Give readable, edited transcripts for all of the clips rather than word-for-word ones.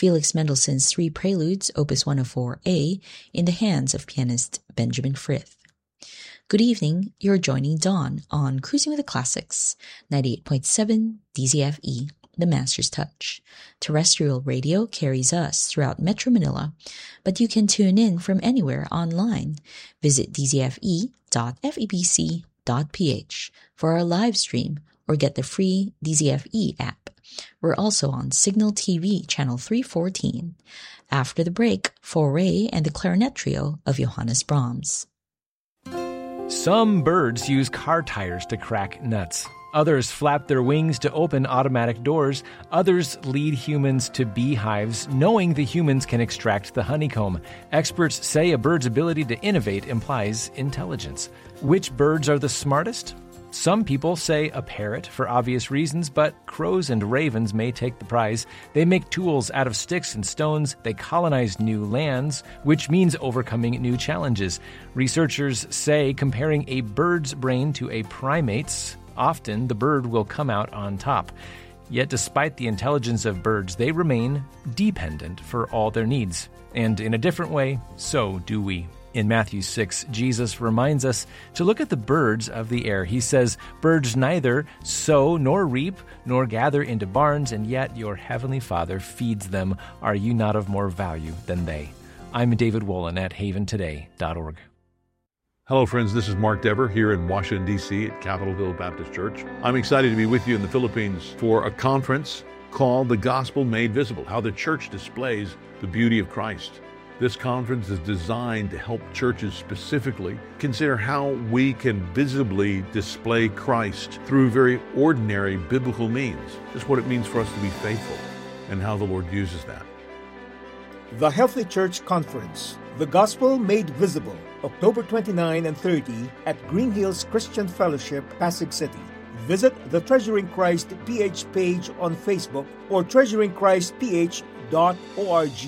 Felix Mendelssohn's Three Preludes, Opus 104A, in the hands of pianist Benjamin Frith. Good evening, you're joining Dawn on Cruising with the Classics, 98.7 DZFE, the Master's Touch. Terrestrial radio carries us throughout Metro Manila, but you can tune in from anywhere online. Visit dzfe.febc.ph for our live stream or get the free DZFE app. We're also on Signal TV Channel 314. After the break, Fauré and the clarinet trio of Johannes Brahms. Some birds use car tires to crack nuts. Others flap their wings to open automatic doors. Others lead humans to beehives, knowing the humans can extract the honeycomb. Experts say a bird's ability to innovate implies intelligence. Which birds are the smartest? Some people say a parrot for obvious reasons, but crows and ravens may take the prize. They make tools out of sticks and stones. They colonize new lands, which means overcoming new challenges. Researchers say comparing a bird's brain to a primate's, often the bird will come out on top. Yet despite the intelligence of birds, they remain dependent for all their needs. And in a different way, so do we. In Matthew 6, Jesus reminds us to look at the birds of the air. He says, "Birds neither sow nor reap nor gather into barns, and yet your heavenly Father feeds them. Are you not of more value than they?" I'm David Wolin at haventoday.org. Hello, friends. This is Mark Dever here in Washington, D.C. at Capitol Hill Baptist Church. I'm excited to be with you in the Philippines for a conference called The Gospel Made Visible, how the church displays the beauty of Christ. This conference is designed to help churches specifically consider how we can visibly display Christ through very ordinary biblical means, just what it means for us to be faithful and how the Lord uses that. The Healthy Church Conference, The Gospel Made Visible, October 29 and 30 at Green Hills Christian Fellowship, Pasig City. Visit the Treasuring Christ PH page on Facebook or treasuringchristph.org.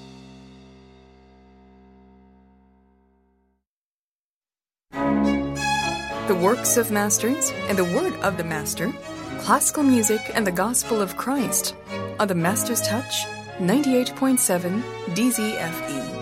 The works of masters and the word of the master, classical music and the gospel of Christ on the Master's Touch, 98.7 DZFE.